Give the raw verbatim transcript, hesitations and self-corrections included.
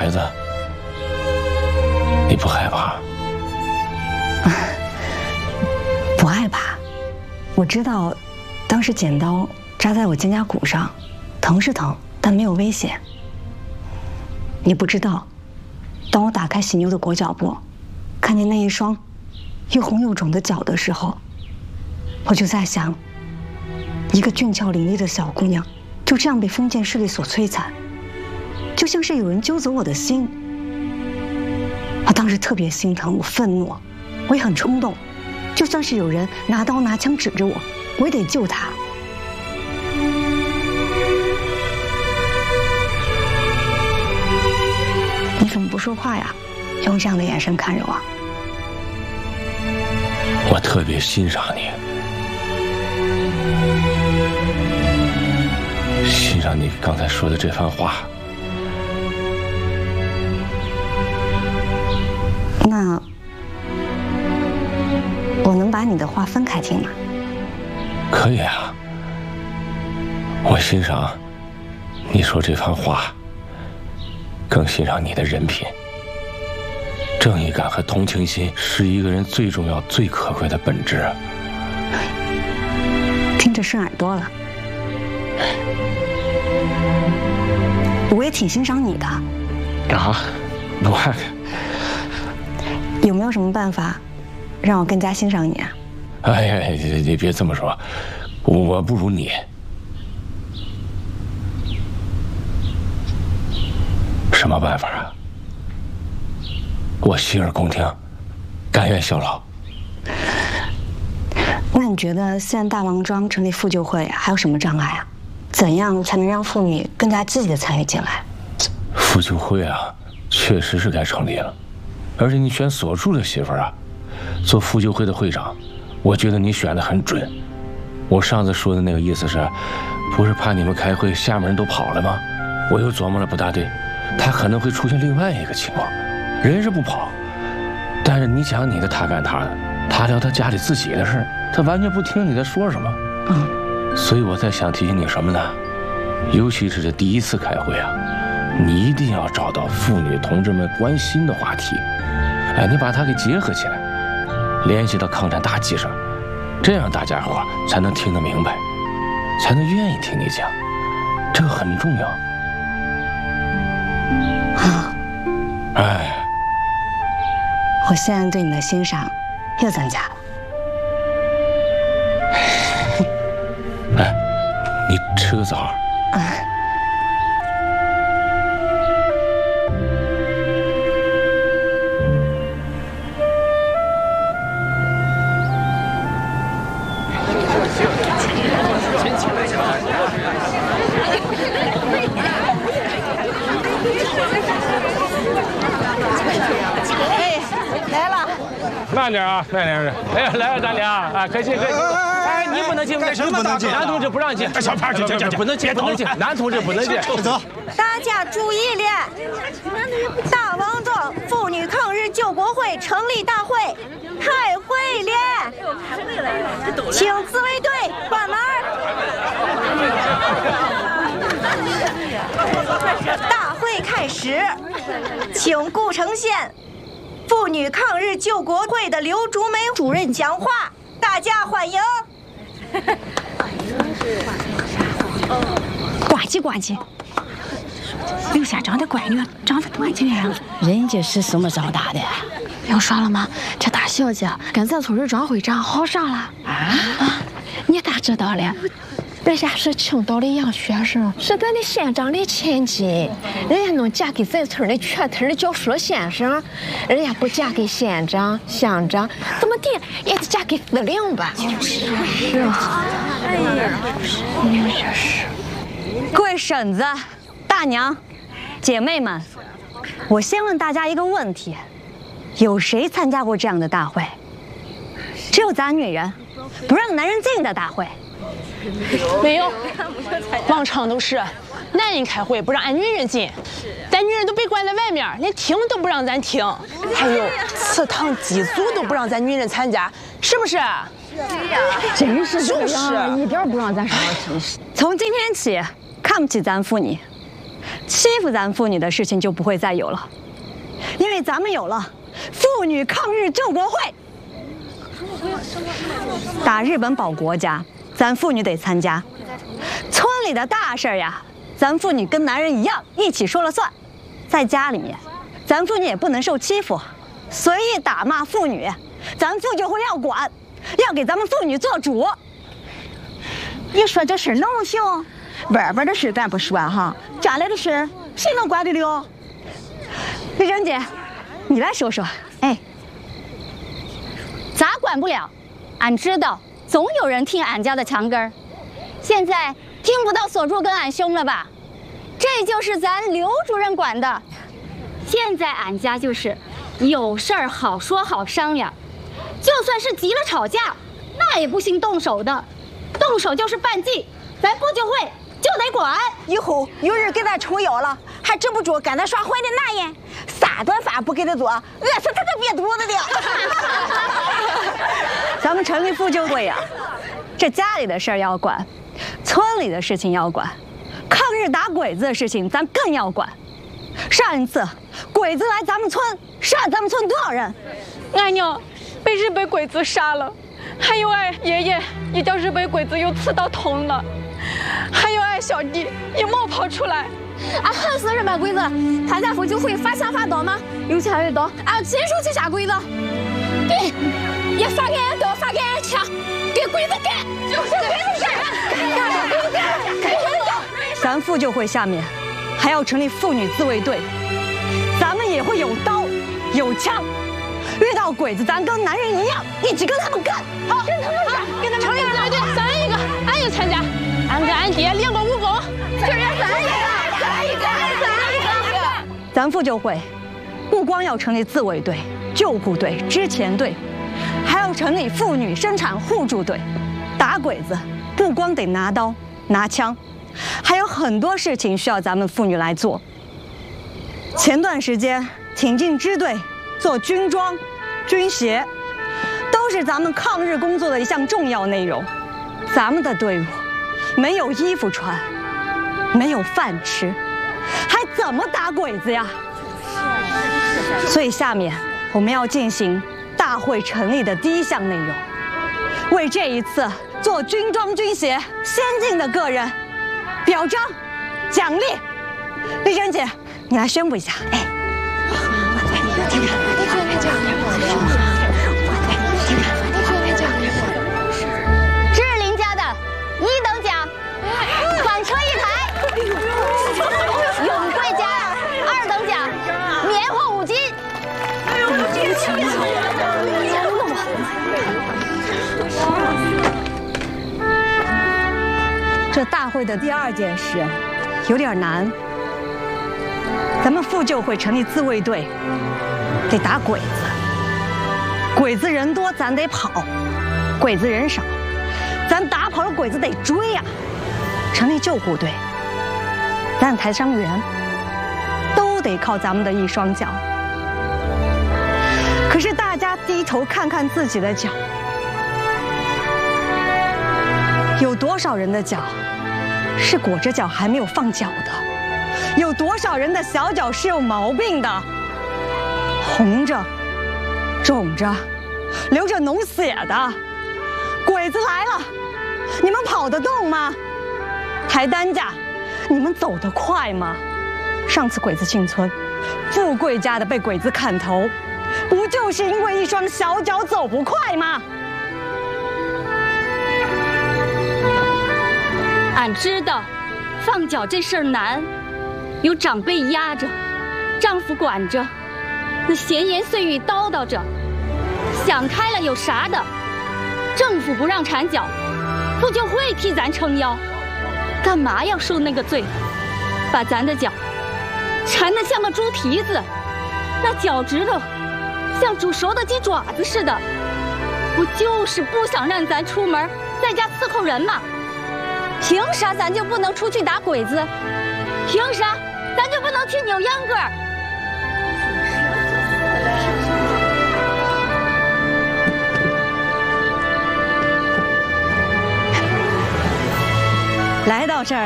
孩子，你不害怕？ 不害怕。我知道，当时剪刀扎在我肩胛骨上，疼是疼，但没有危险。你不知道，当我打开喜妞的裹脚布，看见那一双又红又肿的脚的时候，我就在想，一个俊俏伶俐的小姑娘，就这样被封建势力所摧残，就像是有人揪走我的心。我当时特别心疼，我愤怒，我也很冲动，就算是有人拿刀拿枪指着我，我也得救她。你怎么不说话呀？用这样的眼神看着我。 我特别欣赏你，欣赏你刚才说的这番话。 那我能把你的话分开听吗？ 可以啊，我欣赏你说这番话，更欣赏你的人品。正义感和同情心是一个人最重要、最可贵的本质。 听着顺耳朵了。我也挺欣赏你的。 啊，不爱。 有没有什么办法，让我更加欣赏你啊？ 哎呀，你你别这么说，我不如你。什么办法啊？我洗耳恭听，甘愿效劳。 那你觉得现在大王庄成立妇救会还有什么障碍啊？怎样才能让妇女更加积极的参与进来？ 妇救会啊，确实是该成立了。而且你选所住的媳妇儿啊，做妇救会的会长，我觉得你选的很准。我上次说的那个意思是，不是怕你们开会下面人都跑了吗？我又琢磨了不大对，他可能会出现另外一个情况。人是不跑，但是你讲你的，他干他的，他聊他家里自己的事，他完全不听你在说什么。嗯，所以我在想提醒你什么呢？尤其是这第一次开会啊，你一定要找到妇女同志们关心的话题，哎，你把它给结合起来，联系到抗战大计上，这样大家伙才能听得明白，才能愿意听你讲，这个很重要。 啊， 哎。 我现在对你的欣赏又增加了。 哎，你吃个枣。 嗯。 慢点啊，慢点！哎呀，来了，大娘啊，可惜可惜！哎，你不能进， 干什么不能进？ 男同志不让进。 小胖，进进进， 不能进，不能进，男同志不能进。 走。 大家注意了，大王庄妇女抗日救国会成立大会开会了，请自卫队关门。大会开始，请顾城县妇女抗日救国会的刘竹梅主任讲话，大家欢迎。 呱唧呱唧，刘县长的闺女长得多精呀！ 人家是什么长大的？ 要说了吗？这大小姐跟咱村的庄会长好上了啊啊！你咋知道了？人家是青岛的杨学生，是咱的县长的亲戚。人家能嫁给咱村的全村的叫佘先生，人家不嫁给县长、乡长，怎么地也得嫁给司令吧？就是是啊，哎呀，也是。 各位婶子、大娘、姐妹们，我先问大家一个问题：有谁参加过这样的大会？只有咱女人不让男人进的大会。 没有，往常都是男人开会不让俺女人进，咱女人都被关在外面，连听都不让咱听。还有祠堂祭祖都不让咱女人参加，是不是？ 对呀，真是这样，一点不让咱上听。 从今天起，看不起咱妇女， 欺负咱妇女的事情就不会再有了，因为咱们有了妇女抗日救国会。打日本保国家，咱妇女得参加。村里的大事呀，咱妇女跟男人一样一起说了算。在家里面，咱妇女也不能受欺负，随意打骂妇女，咱妇救会要管，要给咱们妇女做主。 你说这事能行？外边的事咱不说哈，家里的事谁能管得了？ 丽珍姐，你来说说。 哎，咋管不了？俺知道，总有人听俺家的墙根儿。现在听不到锁柱跟俺凶了吧？这就是咱刘主任管的。现在俺家就是有事儿好说好商量，就算是急了吵架，那也不行动手的，动手就是犯忌，咱妇救会就得管。 以后有人给咱撑腰了，还止不住跟咱耍坏的男人，三顿饭不给他做，饿死他个瘪肚子的。 咱们成立妇救会呀，这家里的事儿要管，村里的事情要管，抗日打鬼子的事情咱更要管。上一次鬼子来咱们村，杀咱们村多少人？ 俺娘被日本鬼子杀了，还有俺爷爷也叫日本鬼子又刺到头了，还有俺小弟也冒跑出来。 俺恨死日本鬼子！他家妇救会发枪发刀吗？有枪有刀，俺亲手去杀鬼子。给，也发给俺刀，发给俺枪，给鬼子干！就是给鬼子干！给鬼子干！给鬼子干！ 咱妇救会下面还要成立妇女自卫队，咱们也会有刀有枪，遇到鬼子咱跟男人一样，一起跟他们干。好，跟他们干，跟他们成立自卫队， 咱一个，俺也参加。俺跟俺爹练过武功， 这人咱一个，咱一个，咱一个。 咱妇救会不光要成立自卫队、救护队、支前队，还要成立妇女生产互助队。打鬼子不光得拿刀拿枪，还有很多事情需要咱们妇女来做。前段时间挺进支队做军装、军鞋，都是咱们抗日工作的一项重要内容。咱们的队伍没有衣服穿，没有饭吃，还怎么打鬼子呀？所以下面我们要进行大会成立的第一项内容，为这一次做军装军鞋先进的个人表彰奖励。丽珍姐，你来宣布一下。哎， 志玲家的一等奖，纺车一台；永贵家二等奖，棉花五斤。 这大会的第二件事有点难，咱们妇救会成立自卫队，得打鬼子。鬼子人多，咱得跑；鬼子人少，咱打跑了鬼子得追呀。成立救护队，咱台伤员都得靠咱们的一双脚。可是大家低头看看自己的脚，有多少人的脚是裹着脚还没有放脚的？有多少人的小脚是有毛病的，红着、肿着、流着脓血的？鬼子来了，你们跑得动吗？抬担架，你们走得快吗？上次鬼子进村，富贵家的被鬼子砍头，不就是因为一双小脚走不快吗？ 俺知道，放脚这事儿难，有长辈压着，丈夫管着，那闲言碎语叨叨着，想开了有啥的？政府不让缠脚，妇救会替咱撑腰，干嘛要受那个罪？把咱的脚缠得像个猪蹄子，那脚趾头像煮熟的鸡爪子似的，不就是不想让咱出门在家伺候人吗？凭啥咱就不能出去打鬼子？凭啥咱就不能听扭秧歌？ 来到这儿。